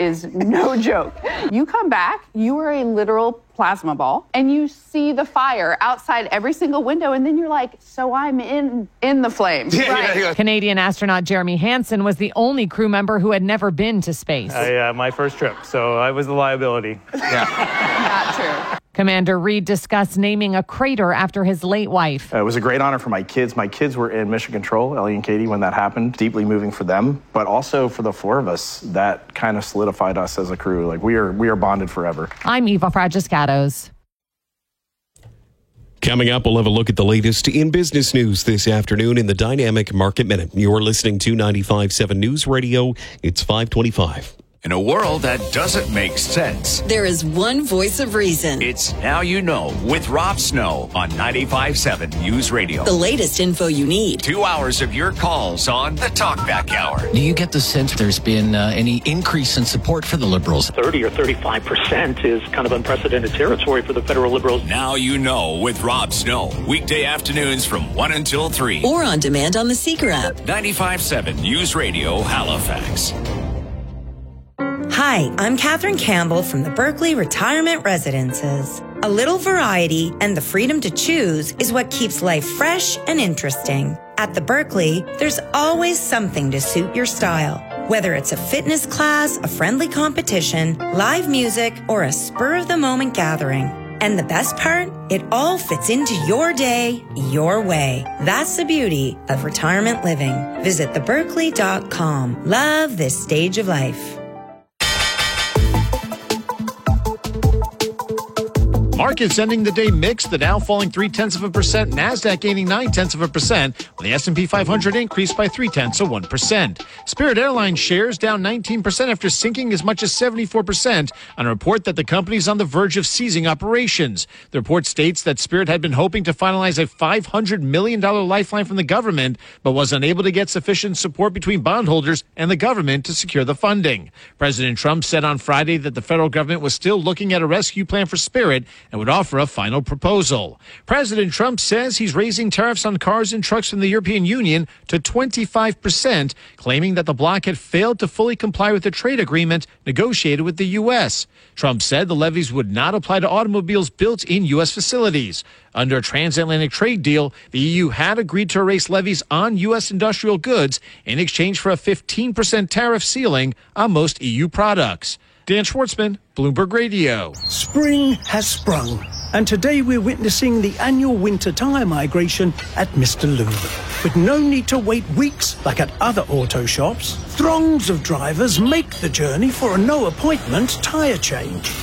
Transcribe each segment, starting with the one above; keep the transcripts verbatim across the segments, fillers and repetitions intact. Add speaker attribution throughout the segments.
Speaker 1: is no joke. You come back, you are a literal plasma ball, and you see the fire outside every single window, and then you're like, so I'm in in the flames.
Speaker 2: Yeah,
Speaker 1: right?
Speaker 2: yeah, yeah.
Speaker 3: Canadian astronaut Jeremy Hansen was the only crew member who had never been to space.
Speaker 4: I, uh, my first trip, so I was the liability.
Speaker 2: Yeah.
Speaker 1: Not true.
Speaker 3: Commander Reed discussed naming a crater after his late wife.
Speaker 5: Uh, it was a great honor for my kids. My kids were in Mission Control, Ellie and Katie, when that happened. Deeply moving for them, but also for the four of us. That kind of solidified us as a crew. Like we are, we are bonded forever.
Speaker 3: I'm Eva Fragiscatos.
Speaker 6: Coming up, we'll have a look at the latest in business news this afternoon in the Dynamic Market Minute. You're listening to ninety-five point seven News Radio. It's five twenty-five.
Speaker 7: In a world that doesn't make sense,
Speaker 8: there is one voice of reason.
Speaker 7: It's Now You Know with Rob Snow on ninety-five point seven News Radio.
Speaker 8: The latest info you need.
Speaker 7: Two hours of your calls on the Talkback Hour.
Speaker 9: Do you get the sense there's been uh, any increase in support for the Liberals?
Speaker 10: thirty or thirty-five percent is kind of unprecedented territory for the federal Liberals.
Speaker 7: Now You Know with Rob Snow. Weekday afternoons from one until three.
Speaker 8: Or on demand on the Seeker app.
Speaker 7: ninety-five point seven News Radio, Halifax.
Speaker 11: Hi, I'm Katherine Campbell from the Berkeley Retirement Residences. A little variety and the freedom to choose is what keeps life fresh and interesting. At the Berkeley, there's always something to suit your style. Whether it's a fitness class, a friendly competition, live music, or a spur-of-the-moment gathering. And the best part? It all fits into your day, your way. That's the beauty of retirement living. Visit the berkeley dot com. Love this stage of life.
Speaker 12: Markets ending the day mixed. The Dow falling three-tenths of a percent. NASDAQ gaining nine-tenths of a percent. While the S and P five hundred increased by three-tenths of one percent. Spirit Airlines shares down nineteen percent after sinking as much as seventy-four percent on a report that the company is on the verge of ceasing operations. The report states that Spirit had been hoping to finalize a five hundred million dollars lifeline from the government, but was unable to get sufficient support between bondholders and the government to secure the funding. President Trump said on Friday that the federal government was still looking at a rescue plan for Spirit and would offer a final proposal. President Trump says he's raising tariffs on cars and trucks from the European Union to twenty-five percent, claiming that the bloc had failed to fully comply with the trade agreement negotiated with the U S. Trump said the levies would not apply to automobiles built in U S facilities. Under a transatlantic trade deal, the E U had agreed to erase levies on U S industrial goods in exchange for a fifteen percent tariff ceiling on most E U products. Dan Schwartzman, Bloomberg Radio.
Speaker 13: Spring has sprung, and today we're witnessing the annual winter tyre migration at Mister Lube. With no need to wait weeks like at other auto shops, throngs of drivers make the journey for a no-appointment tyre change.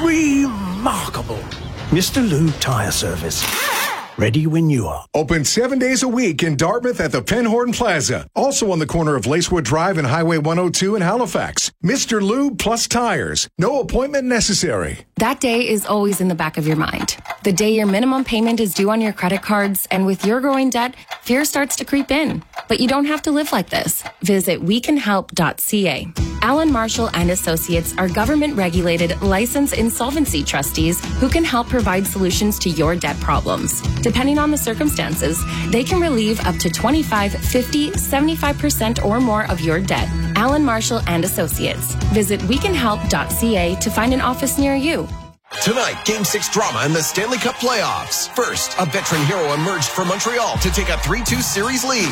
Speaker 13: Remarkable. Mister Lube Tyre Service. Ready when you are.
Speaker 14: Open seven days a week in Dartmouth at the Penhorn Plaza. Also on the corner of Lacewood Drive and Highway one oh two in Halifax. Mister Lube Plus Tires. No appointment necessary.
Speaker 15: That day is always in the back of your mind. The day your minimum payment is due on your credit cards, and with your growing debt, fear starts to creep in. But you don't have to live like this. Visit we can help dot c a. Allen Marshall and Associates are government-regulated, licensed insolvency trustees who can help provide solutions to your debt problems. Depending on the circumstances, they can relieve up to twenty-five, fifty, seventy-five percent or more of your debt. Allen Marshall and Associates. Visit we can help dot c a to find an office near you.
Speaker 16: Tonight, Game six drama in the Stanley Cup playoffs. First, a veteran hero emerged for Montreal to take a three two series lead.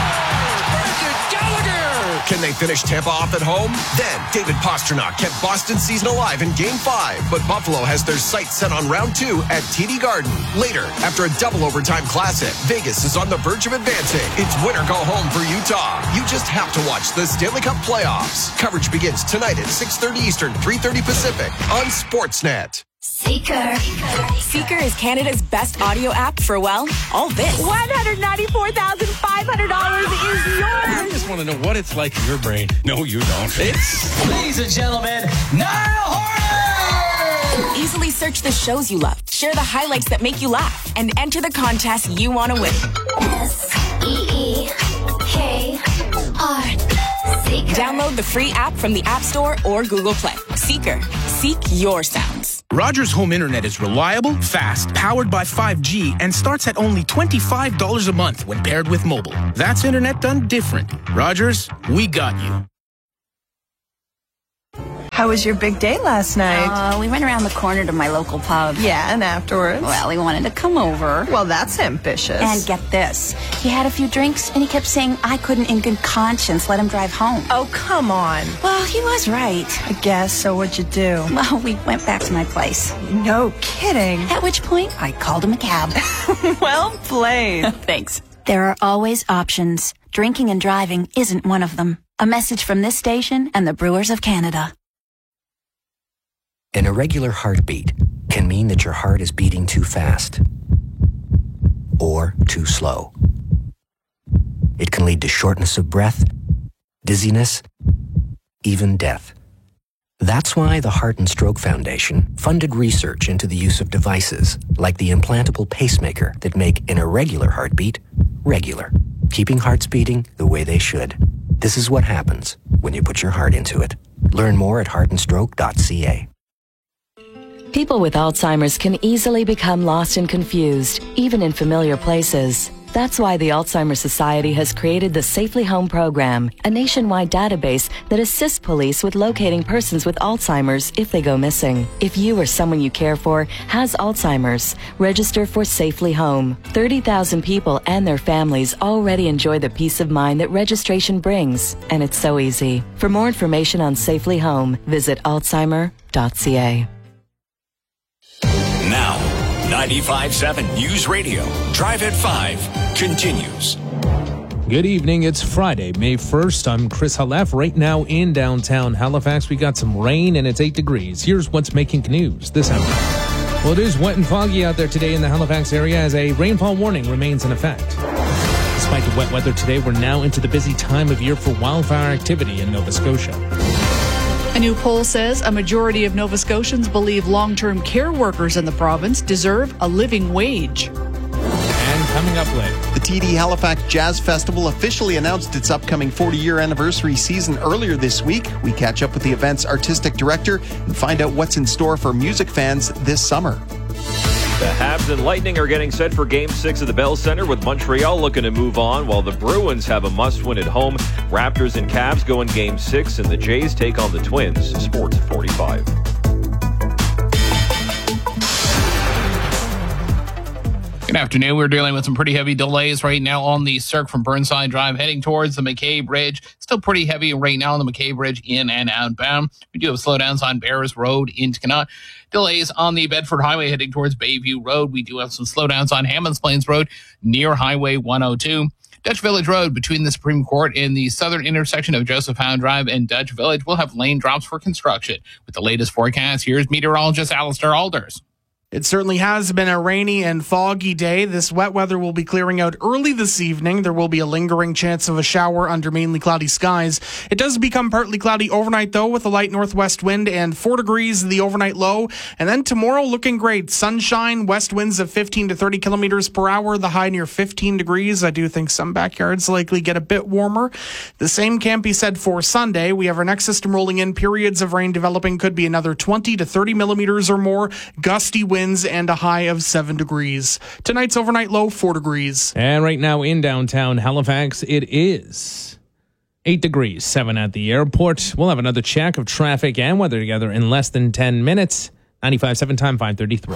Speaker 16: Can they finish Tampa off at home? Then, David Pastrnak kept Boston's season alive in Game five, but Buffalo has their sights set on round two at T D Garden. Later, after a double overtime classic, Vegas is on the verge of advancing. It's win or go home for Utah. You just have to watch the Stanley Cup playoffs. Coverage begins tonight at six thirty Eastern, three thirty Pacific on Sportsnet.
Speaker 17: Seeker. Seeker is Canada's best audio app for, well, all this.
Speaker 18: one hundred ninety-four thousand five hundred dollars is yours.
Speaker 19: I just want to know what it's like in your brain. No, you don't.
Speaker 20: It's, ladies and gentlemen, Niall Horan!
Speaker 17: Easily search the shows you love, share the highlights that make you laugh, and enter the contest you want to win.
Speaker 18: S E E K R. Seeker.
Speaker 17: Download the free app from the App Store or Google Play. Seeker. Seek your sounds.
Speaker 21: Rogers Home Internet is reliable, fast, powered by five G, and starts at only twenty-five dollars a month when paired with mobile. That's internet done different. Rogers, we got you.
Speaker 2: How was your big day last night?
Speaker 22: Uh, we went around the corner to my local pub.
Speaker 2: Yeah, and afterwards?
Speaker 22: Well, he wanted to come over.
Speaker 2: Well, that's ambitious.
Speaker 22: And get this. He had a few drinks, and he kept saying I couldn't in good conscience let him drive home.
Speaker 2: Oh, come on.
Speaker 22: Well, he was right.
Speaker 2: I guess, so what'd you do?
Speaker 22: Well, we went back to my place.
Speaker 2: No kidding.
Speaker 22: At which point, I called him a cab.
Speaker 2: Well played.
Speaker 22: Thanks. There are always options. Drinking and driving isn't one of them. A message from this station and the Brewers of Canada.
Speaker 23: An irregular heartbeat can mean that your heart is beating too fast or too slow. It can lead to shortness of breath, dizziness, even death. That's why the Heart and Stroke Foundation funded research into the use of devices like the implantable pacemaker that make an irregular heartbeat regular, keeping hearts beating the way they should. This is what happens when you put your heart into it. Learn more at heart and stroke dot c a.
Speaker 24: People with Alzheimer's can easily become lost and confused, even in familiar places. That's why the Alzheimer's Society has created the Safely Home program, a nationwide database that assists police with locating persons with Alzheimer's if they go missing. If you or someone you care for has Alzheimer's, register for Safely Home. thirty thousand people and their families already enjoy the peace of mind that registration brings, and it's so easy. For more information on Safely Home, visit alzheimer dot c a.
Speaker 7: Now, ninety-five point seven News Radio, Drive at five, continues.
Speaker 25: Good evening. It's Friday, May first. I'm Chris Halef. Right now in downtown Halifax, we got some rain and it's eight degrees. Here's what's making news this hour. Well, it is wet and foggy out there today in the Halifax area as a rainfall warning remains in effect. Despite the wet weather today, we're now into the busy time of year for wildfire activity in Nova Scotia.
Speaker 26: A new poll says a majority of Nova Scotians believe long-term care workers in the province deserve a living wage.
Speaker 25: And coming up later,
Speaker 27: the T D Halifax Jazz Festival officially announced its upcoming forty-year anniversary season earlier this week. We catch up with the event's artistic director and find out what's in store for music fans this summer.
Speaker 28: The Habs and Lightning are getting set for Game six at the Bell Centre, with Montreal looking to move on, while the Bruins have a must-win at home. Raptors and Cavs go in Game six, and the Jays take on the Twins. Sports forty-five.
Speaker 29: Good afternoon. We're dealing with some pretty heavy delays right now on the Cirque from Burnside Drive heading towards the McKay Bridge. Still pretty heavy right now on the McKay Bridge in and outbound. We do have slowdowns on Bears Road into Connaught. Delays on the Bedford Highway heading towards Bayview Road. We do have some slowdowns on Hammonds Plains Road near Highway one oh two. Dutch Village Road between the Supreme Court and the southern intersection of Joseph Howe Drive and Dutch Village will have lane drops for construction. With the latest forecast, here's meteorologist Alistair Alders.
Speaker 30: It certainly has been a rainy and foggy day. This wet weather will be clearing out early this evening. There will be a lingering chance of a shower under mainly cloudy skies. It does become partly cloudy overnight, though, with a light northwest wind and four degrees the overnight low. And then tomorrow looking great. Sunshine, west winds of fifteen to thirty kilometers per hour, the high near fifteen degrees. I do think some backyards likely get a bit warmer. The same can't be said for Sunday. We have our next system rolling in. Periods of rain developing, could be another twenty to thirty millimeters or more. Gusty winds and a high of seven degrees. Tonight's overnight low, four degrees.
Speaker 25: And right now in downtown Halifax, it is eight degrees, seven at the airport. We'll have another check of traffic and weather together in less than ten minutes. ninety-five point seven time, five thirty-three.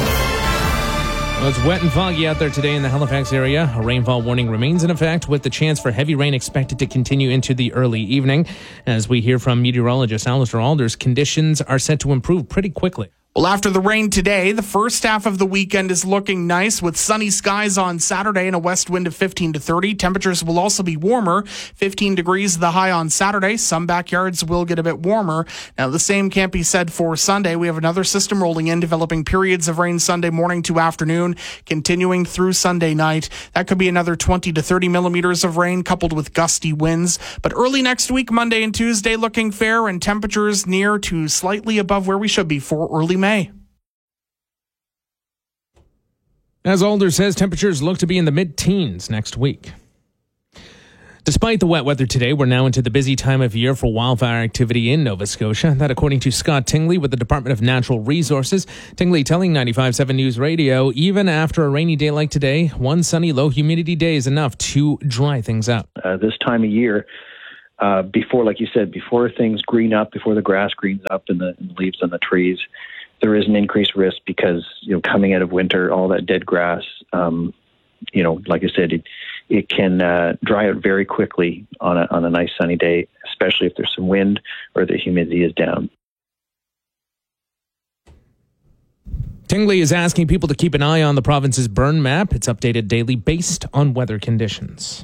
Speaker 25: Well, it's wet and foggy out there today in the Halifax area. A rainfall warning remains in effect, with the chance for heavy rain expected to continue into the early evening. As we hear from meteorologist Alistair Alders, conditions are set to improve pretty quickly.
Speaker 30: Well, after the rain today, the first half of the weekend is looking nice with sunny skies on Saturday and a west wind of fifteen to thirty. Temperatures will also be warmer, fifteen degrees the high on Saturday. Some backyards will get a bit warmer. Now, the same can't be said for Sunday. We have another system rolling in, developing periods of rain Sunday morning to afternoon, continuing through Sunday night. That could be another twenty to thirty millimeters of rain, coupled with gusty winds. But early next week, Monday and Tuesday, looking fair, and temperatures near to slightly above where we should be for early May.
Speaker 25: As Alder says, temperatures look to be in the mid-teens next week. Despite the wet weather today, we're now into the busy time of year for wildfire activity in Nova Scotia. That according to Scott Tingley with the Department of Natural Resources. Tingley telling ninety-five point seven News Radio, even after a rainy day like today, one sunny, low humidity day is enough to dry things out.
Speaker 10: Uh, this time of year,
Speaker 1: uh, before, like you said, before things green up, before the grass greens up and the, and the leaves on the trees, there is an increased risk because, you know, coming out of winter, all that dead grass, um, you know, like I said, it, it can uh, dry out very quickly on a, on a nice sunny day, especially if there's some wind or the humidity is down.
Speaker 25: Tingley is asking people to keep an eye on the province's burn map. It's updated daily based on weather conditions.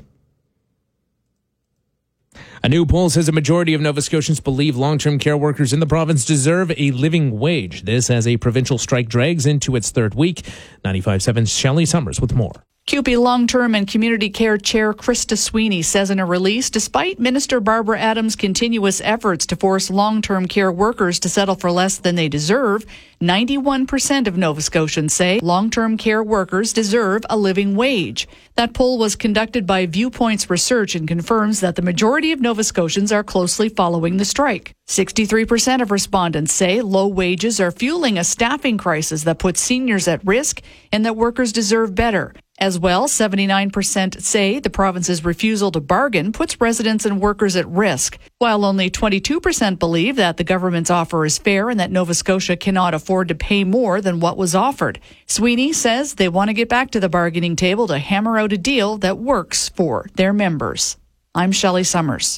Speaker 25: A new poll says a majority of Nova Scotians believe long-term care workers in the province deserve a living wage. This as a provincial strike drags into its third week. ninety-five point seven's Shelley Summers with more.
Speaker 26: C U P E Long-Term and Community Care Chair Krista Sweeney says in a release, despite Minister Barbara Adams' continuous efforts to force long-term care workers to settle for less than they deserve, ninety-one percent of Nova Scotians say long-term care workers deserve a living wage. That poll was conducted by Viewpoints Research and confirms that the majority of Nova Scotians are closely following the strike. sixty-three percent of respondents say low wages are fueling a staffing crisis that puts seniors at risk and that workers deserve better. As well, seventy-nine percent say the province's refusal to bargain puts residents and workers at risk, while only twenty-two percent believe that the government's offer is fair and that Nova Scotia cannot afford to pay more than what was offered. Sweeney says they want to get back to the bargaining table to hammer out a deal that works for their members. I'm Shelley Summers.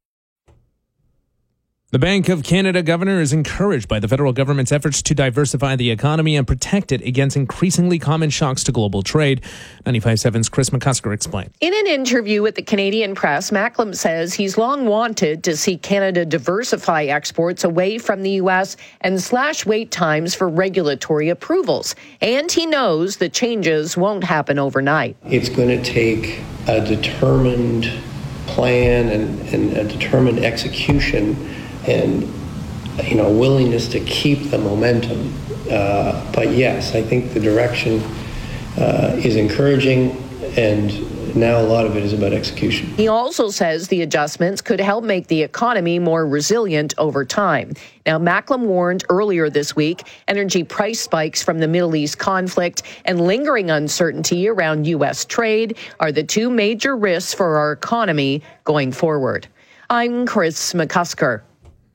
Speaker 25: The Bank of Canada governor is encouraged by the federal government's efforts to diversify the economy and protect it against increasingly common shocks to global trade. ninety-five point seven's Chris McCusker explained.
Speaker 3: In an interview with the Canadian Press, Macklem says he's long wanted to see Canada diversify exports away from the U S and slash wait times for regulatory approvals. And he knows the changes won't happen overnight.
Speaker 4: It's going to take a determined plan and, and a determined execution and, you know, willingness to keep the momentum. Uh, but yes, I think the direction uh, is encouraging, and now a lot of it is about execution.
Speaker 3: He also says the adjustments could help make the economy more resilient over time. Now, Macklem warned earlier this week energy price spikes from the Middle East conflict and lingering uncertainty around U S trade are the two major risks for our economy going forward. I'm Chris McCusker.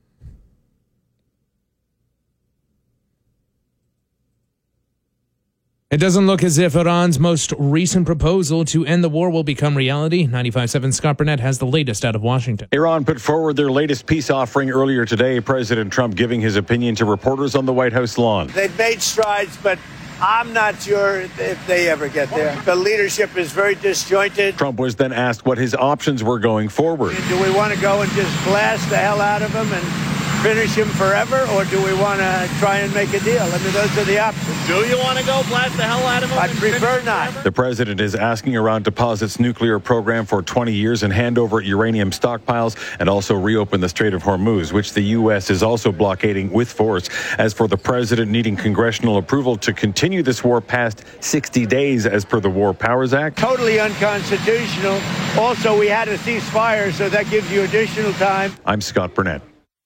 Speaker 25: It doesn't look as if Iran's most recent proposal to end the war will become reality. ninety-five point seven Scott Burnett has the latest out of Washington.
Speaker 5: Iran put forward their latest peace offering earlier today. President Trump giving his opinion to reporters on the White House lawn.
Speaker 6: They've made strides, but I'm not sure if they ever get there. The leadership is very disjointed.
Speaker 5: Trump was then asked what his options were going forward.
Speaker 6: Do we want to go and just blast the hell out of them and finish him forever, or do we want to try and make a deal? I mean, those are the options.
Speaker 8: Do you want to go blast the hell out of him?
Speaker 6: I prefer not.
Speaker 5: The president is asking Iran to pause its nuclear program for twenty years and hand over uranium stockpiles and also reopen the Strait of Hormuz, which the U S is also blockading with force. As for the president needing congressional approval to continue this war past sixty days as per the War Powers Act.
Speaker 6: Totally unconstitutional. Also, we had a ceasefire, so that gives you additional time.
Speaker 5: I'm Scott Burnett.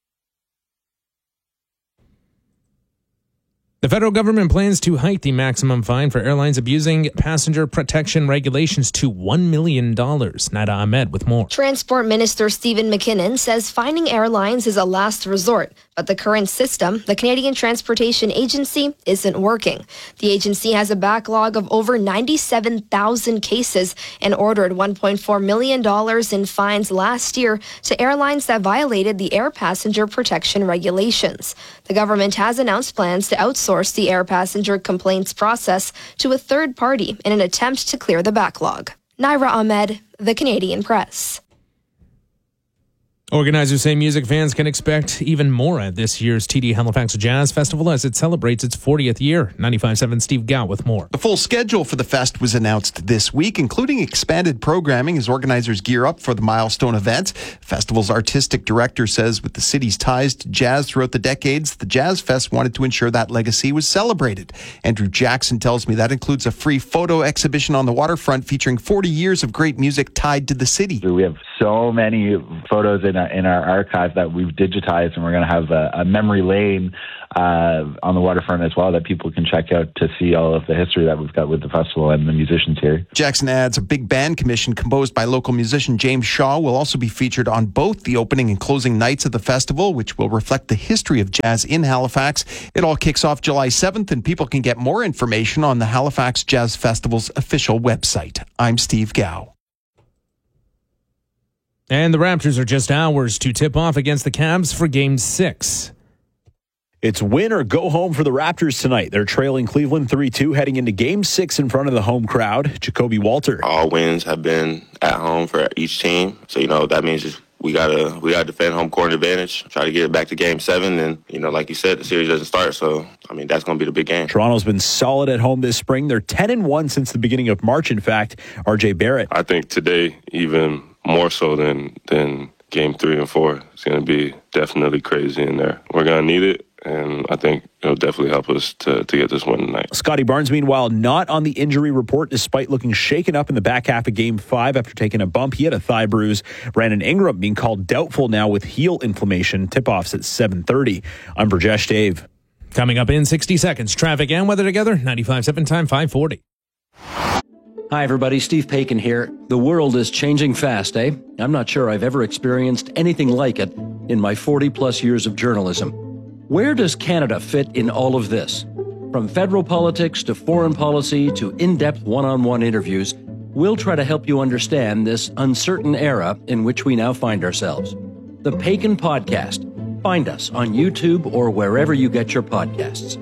Speaker 25: The federal government plans to hike the maximum fine for airlines abusing passenger protection regulations to one million dollars. Nada Ahmed with more.
Speaker 9: Transport Minister Stephen McKinnon says fining airlines is a last resort, but the current system, the Canadian Transportation Agency, isn't working. The agency has a backlog of over ninety-seven thousand cases and ordered one point four million dollars in fines last year to airlines that violated the air passenger protection regulations. The government has announced plans to outsource the air passenger complaints process to a third party in an attempt to clear the backlog. Naira Ahmed, The Canadian Press.
Speaker 25: Organizers say music fans can expect even more at this year's T D Halifax Jazz Festival as it celebrates its fortieth year. ninety-five point seven Steve Gow with more.
Speaker 27: The full schedule for the fest was announced this week, including expanded programming as organizers gear up for the milestone event. The festival's artistic director says with the city's ties to jazz throughout the decades, the Jazz Fest wanted to ensure that legacy was celebrated. Andrew Jackson tells me that includes a free photo exhibition on the waterfront featuring forty years of great music tied to the city.
Speaker 11: We have so many photos in in our archive that we've digitized, and we're going to have a, a memory lane uh, on the waterfront as well that people can check out to see all of the history that we've got with the festival and the musicians here.
Speaker 27: Jackson adds a big band commission composed by local musician James Shaw will also be featured on both the opening and closing nights of the festival, which will reflect the history of jazz in Halifax. It all kicks off July seventh, and people can get more information on the Halifax Jazz Festival's official website. I'm Steve Gow.
Speaker 25: And the Raptors are just hours to tip off against the Cavs for Game six.
Speaker 12: It's win or go home for the Raptors tonight. They're trailing Cleveland three two heading into Game six in front of the home crowd. Jacoby Walter.
Speaker 13: All wins have been at home for each team. So, you know, that means just we gotta we gotta defend home court advantage, try to get it back to Game seven. And, you know, like you said, the series doesn't start. So, I mean, that's going to be the big game.
Speaker 12: Toronto's been solid at home this spring. They're ten and one since the beginning of March, in fact. R J Barrett.
Speaker 14: I think today, even more so than, than Game three and four, it's going to be definitely crazy in there. We're going to need it. And I think it'll definitely help us to, to get this win tonight.
Speaker 12: Scotty Barnes, meanwhile, not on the injury report despite looking shaken up in the back half of Game five after taking a bump. He had a thigh bruise. Brandon Ingram being called doubtful now with heel inflammation. Tip-offs at seven thirty. I'm Burjesh Dave.
Speaker 25: Coming up in sixty seconds, traffic and weather together. ninety-five point seven time, five forty.
Speaker 15: Hi, everybody. Steve Paikin here. The world is changing fast, eh? I'm not sure I've ever experienced anything like it in my forty-plus years of journalism. Where does Canada fit in all of this? From federal politics to foreign policy to in-depth one-on-one interviews, we'll try to help you understand this uncertain era in which we now find ourselves. The Paikin Podcast. Find us on YouTube or wherever you get your podcasts.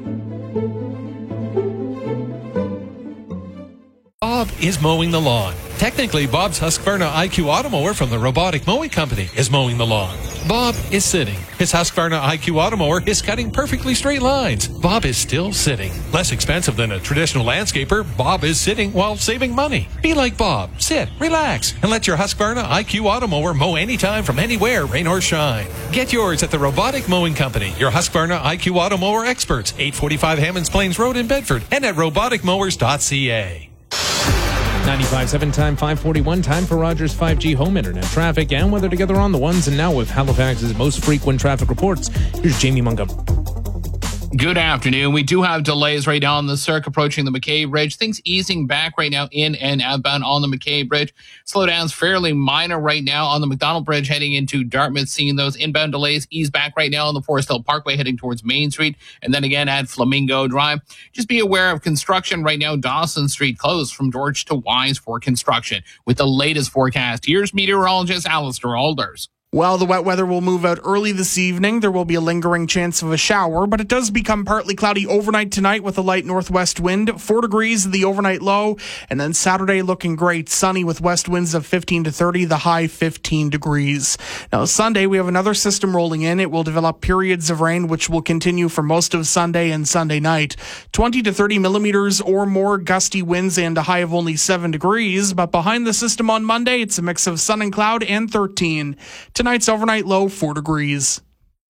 Speaker 16: Bob is mowing the lawn. Technically, Bob's Husqvarna I Q Automower from the Robotic Mowing Company is mowing the lawn. Bob is sitting. His Husqvarna I Q Automower is cutting perfectly straight lines. Bob is still sitting. Less expensive than a traditional landscaper, Bob is sitting while saving money. Be like Bob. Sit, relax, and let your Husqvarna I Q Automower mow anytime from anywhere, rain or shine. Get yours at the Robotic Mowing Company, your Husqvarna I Q Automower experts, eight forty-five Hammonds Plains Road in Bedford, and at robotic mowers dot c a.
Speaker 25: ninety-five point seven time, five forty-one. Time for Rogers five G home internet traffic and weather together on the ones. And now with Halifax's most frequent traffic reports, here's Jamie Montgomery.
Speaker 29: Good afternoon. We do have delays right now on the Cirque approaching the McKay Bridge. Things easing back right now in and outbound on the McKay Bridge. Slowdowns fairly minor right now on the McDonald Bridge heading into Dartmouth. Seeing those inbound delays ease back right now on the Forest Hill Parkway heading towards Main Street. And then again at Flamingo Drive. Just be aware of construction right now. Dawson Street closed from George to Wise for construction. With the latest forecast, here's meteorologist Alistair Alders.
Speaker 30: Well, the wet weather will move out early this evening. There will be a lingering chance of a shower, but it does become partly cloudy overnight tonight with a light northwest wind. Four degrees the overnight low, and then Saturday looking great. Sunny with west winds of fifteen to thirty, the high fifteen degrees. Now, Sunday, we have another system rolling in. It will develop periods of rain, which will continue for most of Sunday and Sunday night. twenty to thirty millimeters or more gusty winds and a high of only seven degrees. But behind the system on Monday, it's a mix of sun and cloud and thirteen. Tonight's overnight low, four degrees.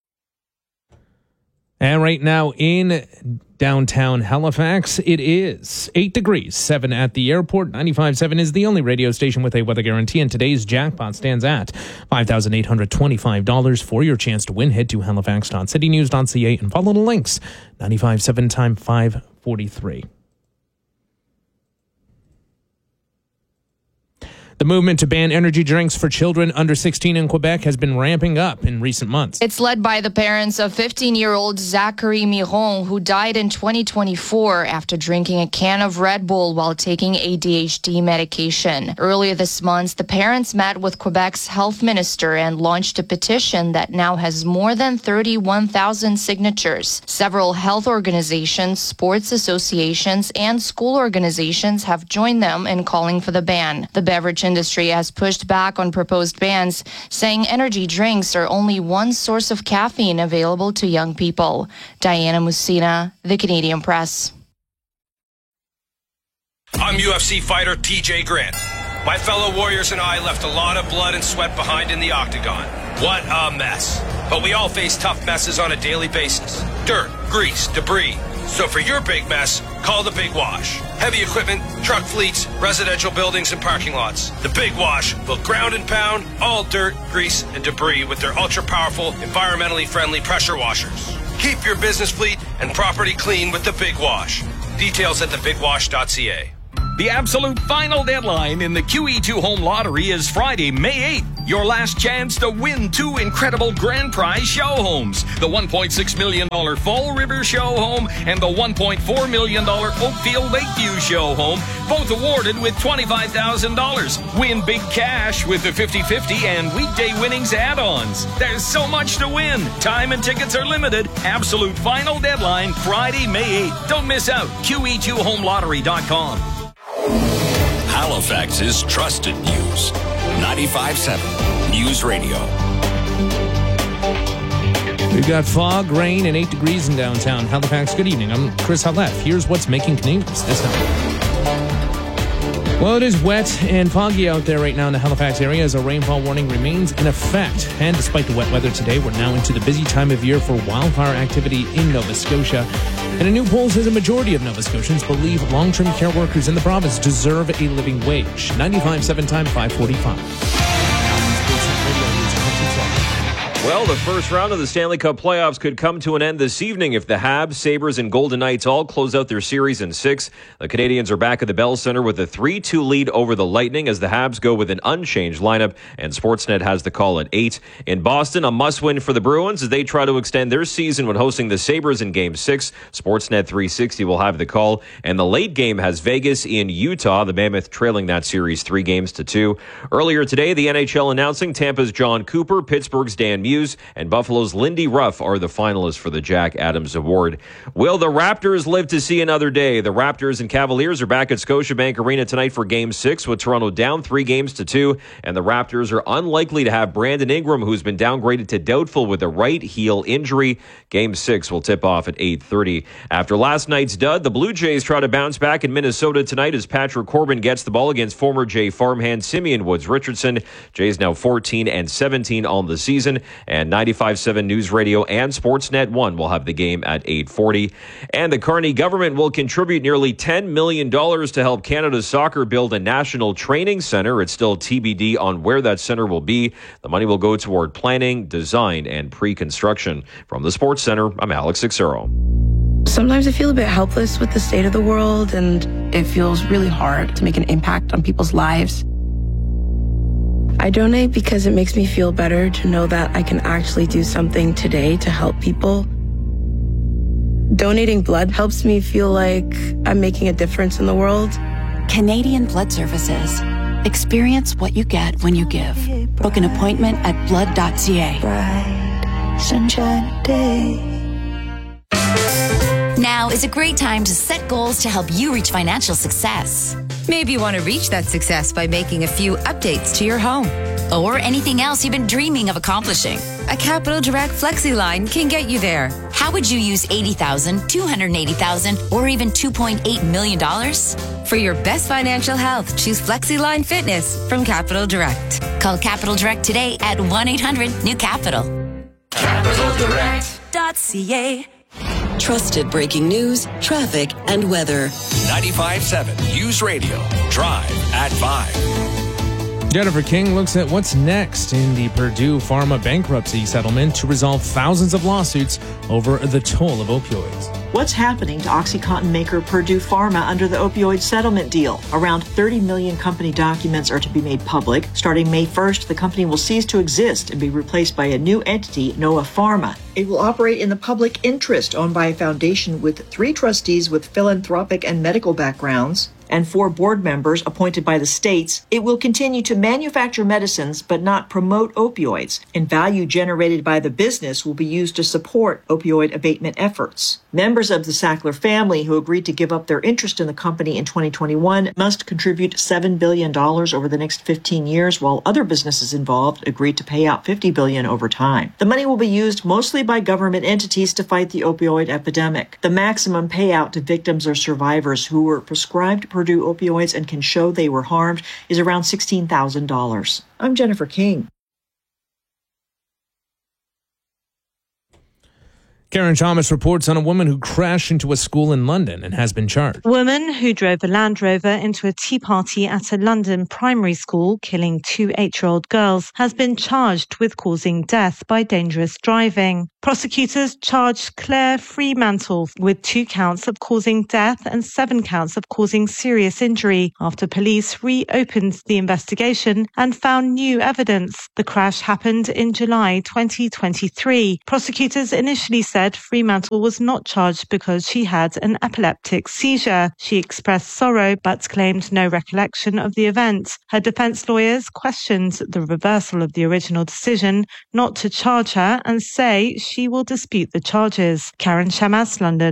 Speaker 25: And right now in downtown Halifax, it is eight degrees, seven at the airport. ninety-five point seven is the only radio station with a weather guarantee, and today's jackpot stands at five thousand eight hundred twenty-five dollars. For your chance to win, head to halifax dot city news dot c a and follow the links. ninety-five point seven time, five forty-three. The movement to ban energy drinks for children under sixteen in Quebec has been ramping up in recent months.
Speaker 17: It's led by the parents of fifteen-year-old Zachary Miron, who died in twenty twenty-four after drinking a can of Red Bull while taking A D H D medication. Earlier this month, the parents met with Quebec's health minister and launched a petition that now has more than thirty-one thousand signatures. Several health organizations, sports associations, and school organizations have joined them in calling for the ban. The beverage industry has pushed back on proposed bans, saying energy drinks are only one source of caffeine available to young people. Diana Musina, The Canadian Press.
Speaker 18: I'm U F C fighter T J Grant. My fellow warriors and I left a lot of blood and sweat behind in the octagon. What a mess. But we all face tough messes on a daily basis. Dirt, grease, debris. So for your big mess, call the Big Wash. Heavy equipment, truck fleets, residential buildings, and parking lots. The Big Wash will ground and pound all dirt, grease, and debris with their ultra-powerful, environmentally friendly pressure washers. Keep your business fleet and property clean with The Big Wash. Details at the big wash dot c a.
Speaker 2: The absolute final deadline in the Q E two Home Lottery is Friday, May eighth. Your last chance to win two incredible grand prize show homes. The one point six million dollars Fall River show home and the one point four million dollars Oakfield Lakeview show home, both awarded with twenty-five thousand dollars. Win big cash with the fifty-fifty and weekday winnings add-ons. There's so much to win. Time and tickets are limited. Absolute final deadline, Friday, May eighth. Don't miss out. Q E two home lottery dot com.
Speaker 7: Halifax's trusted news. ninety-five seven News Radio.
Speaker 25: We've got fog, rain, and eight degrees in downtown Halifax. Good evening. I'm Chris Halef. Here's what's making news this time. Well, it is wet and foggy out there right now in the Halifax area as a rainfall warning remains in effect. And despite the wet weather today, we're now into the busy time of year for wildfire activity in Nova Scotia. And a new poll says a majority of Nova Scotians believe long-term care workers in the province deserve a living wage. ninety-five seven time five forty-five.
Speaker 10: Well, the first round of the Stanley Cup playoffs could come to an end this evening if the Habs, Sabres, and Golden Knights all close out their series in six. The Canadians are back at the Bell Centre with a three two lead over the Lightning as the Habs go with an unchanged lineup, and Sportsnet has the call at eight. In Boston, a must-win for the Bruins as they try to extend their season when hosting the Sabres in Game six. Sportsnet three sixty will have the call, and the late game has Vegas in Utah, the Mammoth trailing that series three games to two. Earlier today, the N H L announcing Tampa's John Cooper, Pittsburgh's Dan Muse, and Buffalo's Lindy Ruff are the finalists for the Jack Adams Award. Will the Raptors live to see another day? The Raptors and Cavaliers are back at Scotiabank Arena tonight for Game six with Toronto down three games to two, and the Raptors are unlikely to have Brandon Ingram, who's been downgraded to doubtful with a right heel injury. Game six will tip off at eight thirty. After last night's dud, the Blue Jays try to bounce back in Minnesota tonight as Patrick Corbin gets the ball against former Jay farmhand Simeon Woods Richardson. Jays now fourteen and seventeen on the season, and ninety-five seven News Radio and Sportsnet one will have the game at eight forty. And the Carney government will contribute nearly ten million dollars to help Canada Soccer build a national training center. It's still T B D on where that center will be. The money will go toward planning, design, and pre-construction. From the Sports Center, I'm Alex Sixero.
Speaker 19: Sometimes I feel a bit helpless with the state of the world, and it feels really hard to make an impact on people's lives. I donate because it makes me feel better to know that I can actually do something today to help people. Donating blood helps me feel like I'm making a difference in the world.
Speaker 20: Canadian Blood Services. Experience what you get when you give. Book an appointment at blood dot c a.
Speaker 21: Bright, sunshine day.
Speaker 22: Now is a great time to set goals to help you reach financial success. Maybe you want to reach that success by making a few updates to your home or anything else you've been dreaming of accomplishing. A Capital Direct FlexiLine can get you there. How would you use eighty thousand dollars, two hundred eighty thousand dollars, or even two point eight million dollars? For your best financial health, choose FlexiLine Fitness from Capital Direct. Call Capital Direct today at one eight hundred new capital.
Speaker 21: capital direct dot c a.
Speaker 7: Trusted breaking news, traffic, and weather. ninety-five seven News Radio. Drive at five.
Speaker 25: Jennifer King looks at what's next in the Purdue Pharma bankruptcy settlement to resolve thousands of lawsuits over the toll of opioids.
Speaker 23: What's happening to OxyContin maker Purdue Pharma under the opioid settlement deal? Around thirty million company documents are to be made public. Starting May first, the company will cease to exist and be replaced by a new entity, Noah Pharma. It will operate in the public interest, owned by a foundation with three trustees with philanthropic and medical backgrounds and four board members appointed by the states. It will continue to manufacture medicines but not promote opioids, and value generated by the business will be used to support opioid abatement efforts. Members of the Sackler family who agreed to give up their interest in the company in twenty twenty-one must contribute seven billion dollars over the next fifteen years, while other businesses involved agreed to pay out fifty billion dollars over time. The money will be used mostly by government entities to fight the opioid epidemic. The maximum payout to victims or survivors who were prescribed Purdue opioids and can show they were harmed is around sixteen thousand dollars. I'm Jennifer King.
Speaker 25: Karen Thomas reports on a woman who crashed into a school in London and has been charged.
Speaker 24: A woman who drove a Land Rover into a tea party at a London primary school, killing two eight-year-old girls, has been charged with causing death by dangerous driving. Prosecutors charged Claire Fremantle with two counts of causing death and seven counts of causing serious injury after police reopened the investigation and found new evidence. The crash happened in July twenty twenty-three. Prosecutors initially said Fremantle was not charged because she had an epileptic seizure. She expressed sorrow but claimed no recollection of the event. Her defense lawyers questioned the reversal of the original decision not to charge her and say she will dispute the charges. Karen Shamas, London.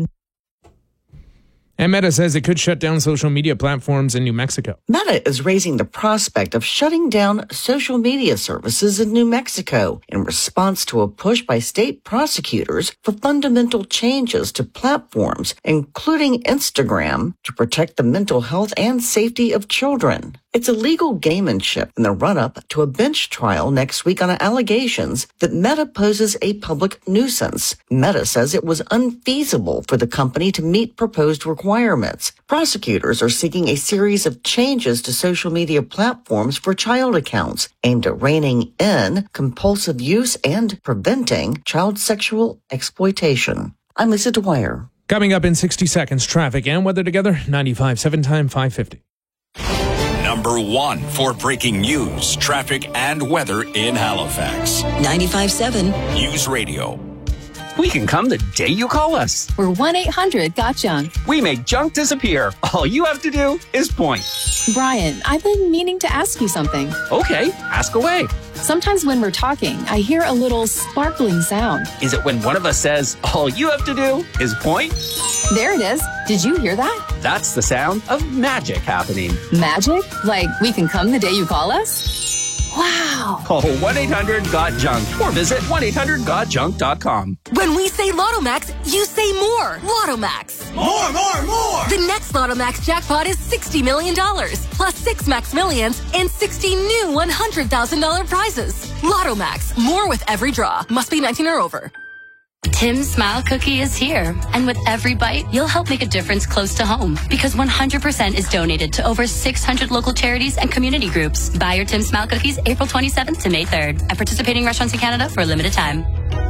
Speaker 25: And Meta says it could shut down social media platforms in New Mexico.
Speaker 1: Meta is raising the prospect of shutting down social media services in New Mexico in response to a push by state prosecutors for fundamental changes to platforms, including Instagram, to protect the mental health and safety of children. It's a legal gamemanship in the run-up to a bench trial next week on allegations that Meta poses a public nuisance. Meta says it was unfeasible for the company to meet proposed requirements. Prosecutors are seeking a series of changes to social media platforms for child accounts aimed at reining in compulsive use and preventing child sexual exploitation. I'm Lisa Dwyer.
Speaker 25: Coming up in sixty seconds, traffic and weather together, ninety-five point seven time five fifty.
Speaker 7: Number one for breaking news, traffic, and weather in Halifax. ninety-five point seven News Radio.
Speaker 3: We can come the day you call us.
Speaker 4: We're one eight hundred got junk.
Speaker 3: We make junk disappear. All you have to do is point.
Speaker 4: Brian, I've been meaning to ask you something.
Speaker 3: Okay, ask away.
Speaker 4: Sometimes when we're talking, I hear a little sparkling sound.
Speaker 3: Is it when one of us says, all you have to do is point?
Speaker 4: There it is. Did you hear that?
Speaker 3: That's the sound of magic happening.
Speaker 4: Magic? Like we can come the day you call us? Wow.
Speaker 3: Call one eight hundred got junk or visit one eight hundred got junk dot com.
Speaker 5: When we say Lottomax, you say more. Lottomax.
Speaker 21: More, more, more.
Speaker 5: The next Lottomax jackpot is sixty million dollars, plus six Max Millions and sixty new one hundred thousand dollars prizes. Lottomax. More with every draw. Must be nineteen or over.
Speaker 6: Tim's Smile Cookie is here. And with every bite, you'll help make a difference close to home. Because one hundred percent is donated to over six hundred local charities and community groups. Buy your Tim's Smile Cookies April twenty-seventh to May third at participating restaurants in Canada for a limited time.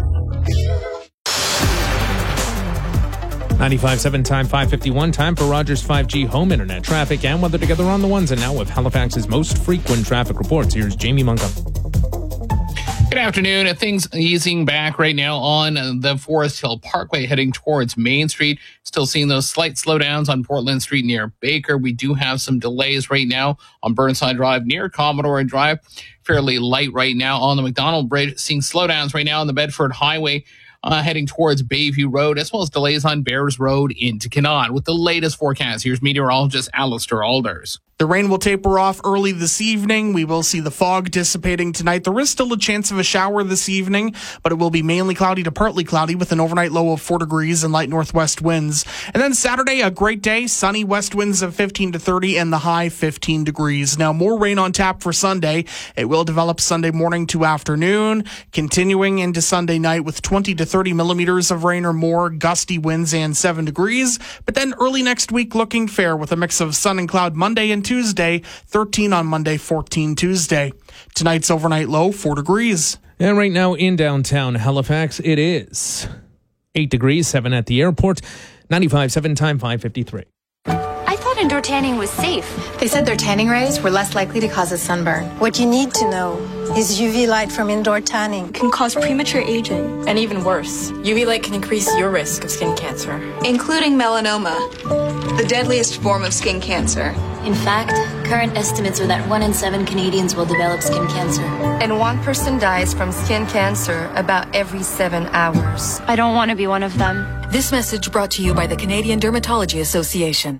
Speaker 25: ninety-five point seven time five fifty-one. Time for Rogers five G home internet traffic and weather together on the ones. And now with Halifax's most frequent traffic reports, here's Jamie Montgomery.
Speaker 29: Good afternoon. Things easing back right now on the Forest Hill Parkway heading towards Main Street. Still seeing those slight slowdowns on Portland Street near Baker. We do have some delays right now on Burnside Drive near Commodore Drive. Fairly light right now on the McDonald Bridge. Seeing slowdowns right now on the Bedford Highway uh, heading towards Bayview Road, as well as delays on Bears Road into Kanawha. With the latest forecast, here's meteorologist Alistair Alders.
Speaker 30: The rain will taper off early this evening. We will see the fog dissipating tonight. There is still a chance of a shower this evening, but it will be mainly cloudy to partly cloudy with an overnight low of four degrees and light northwest winds. And then Saturday, a great day, sunny west winds of fifteen to thirty and the high fifteen degrees. Now more rain on tap for Sunday. It will develop Sunday morning to afternoon, continuing into Sunday night with twenty to thirty millimeters of rain or more, gusty winds and seven degrees. But then early next week looking fair with a mix of sun and cloud Monday and Tuesday, thirteen on Monday, fourteen Tuesday. Tonight's overnight low, four degrees.
Speaker 25: And right now in downtown Halifax, it is eight degrees, seven at the airport, ninety-five point seven time five fifty-three.
Speaker 8: I thought indoor tanning was safe.
Speaker 9: They said their tanning rays were less likely to cause a sunburn.
Speaker 11: What you need to know is U V light from indoor tanning
Speaker 9: can cause premature aging. And even worse, U V light can increase your risk of skin cancer,
Speaker 26: including melanoma, the deadliest form of skin cancer.
Speaker 6: In fact, current estimates are that one in seven Canadians will develop skin cancer.
Speaker 28: And one person dies from skin cancer about every seven hours.
Speaker 8: I don't want to be one of them.
Speaker 26: This message brought to you by the Canadian Dermatology Association.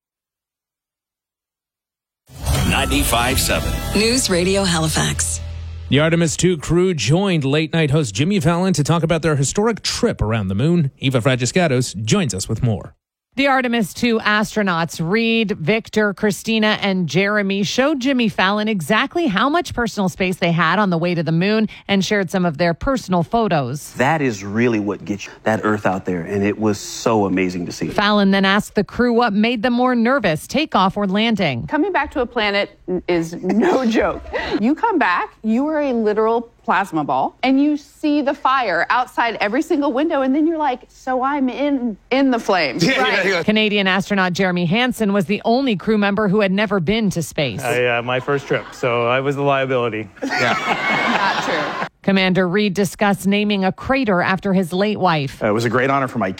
Speaker 7: ninety-five point seven News Radio Halifax.
Speaker 25: The Artemis two crew joined late-night host Jimmy Fallon to talk about their historic trip around the moon. Eva Fragiscatos joins us with more.
Speaker 31: The Artemis two astronauts, Reed, Victor, Christina, and Jeremy, showed Jimmy Fallon exactly how much personal space they had on the way to the moon and shared some of their personal photos.
Speaker 32: That is really what gets you, that Earth out there, and it was so amazing to see.
Speaker 31: Fallon then asked the crew what made them more nervous, takeoff or landing.
Speaker 33: Coming back to a planet is no joke. You come back, you are a literal
Speaker 2: plasma ball, and you see the fire outside every single window, and then you're like, so I'm in in the flames.
Speaker 31: Yeah, right. yeah, yeah. Canadian astronaut Jeremy Hansen was the only crew member who had never been to space.
Speaker 10: I, uh, my first trip, so I was the liability.
Speaker 2: Yeah. Not true.
Speaker 31: Commander Reed discussed naming a crater after his late wife.
Speaker 12: Uh, it was a great honor for my